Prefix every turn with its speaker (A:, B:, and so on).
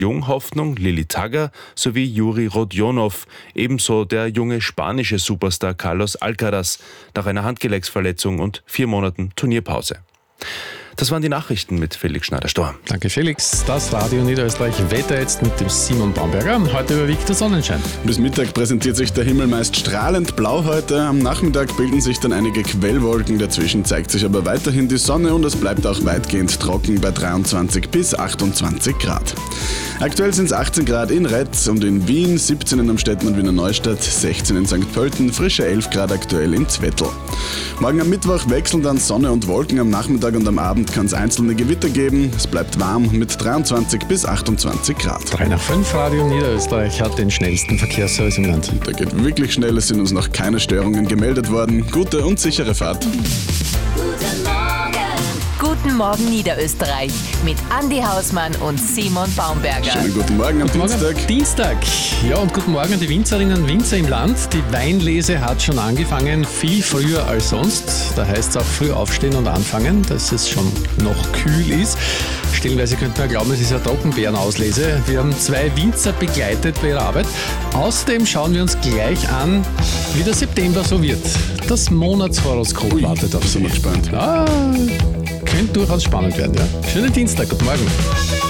A: Junghoffnung Lili Tagger sowie Juri Rodionov, ebenso der junge spanische Superstar Carlos Alcaraz nach einer Handgelenksverletzung und 4 Monaten Turnierpause. Das waren die Nachrichten mit Felix Schneider-Storm.
B: Danke Felix. Das Radio Niederösterreich Wetter jetzt mit dem Simon Baumberger. Heute überwiegt der Sonnenschein.
C: Bis Mittag präsentiert sich der Himmel meist strahlend blau heute. Am Nachmittag bilden sich dann einige Quellwolken. Dazwischen zeigt sich aber weiterhin die Sonne und es bleibt auch weitgehend trocken bei 23 bis 28 Grad. Aktuell sind es 18 Grad in Retz und in Wien, 17 in Amstetten und Wiener Neustadt, 16 in St. Pölten, frische 11 Grad aktuell in Zwettl. Morgen am Mittwoch wechseln dann Sonne und Wolken. Am Nachmittag und am Abend kann es einzelne Gewitter geben. Es bleibt warm mit 23 bis 28 Grad.
B: 3 nach 5 Radio Niederösterreich hat den schnellsten Verkehrsservice im Land.
C: Der geht wirklich schnell, es sind uns noch keine Störungen gemeldet worden. Gute und sichere Fahrt.
D: Guten Morgen Niederösterreich mit Andi Hausmann und Simon Baumberger.
C: Schönen guten Morgen am
B: Dienstag. Ja, und guten Morgen an die Winzerinnen und Winzer im Land. Die Weinlese hat schon angefangen, viel früher als sonst. Da heißt es auch früh aufstehen und anfangen, dass es schon noch kühl ist. Stellenweise könnte man glauben, es ist eine Trockenbeerenauslese. Wir haben 2 Winzer begleitet bei ihrer Arbeit. Außerdem schauen wir uns gleich an, wie der September so wird. Das Monatshoroskop wartet auf Sie.
C: Sind wir gespannt.
B: Könnte durchaus spannend werden, ja. Schönen Dienstag, guten Morgen.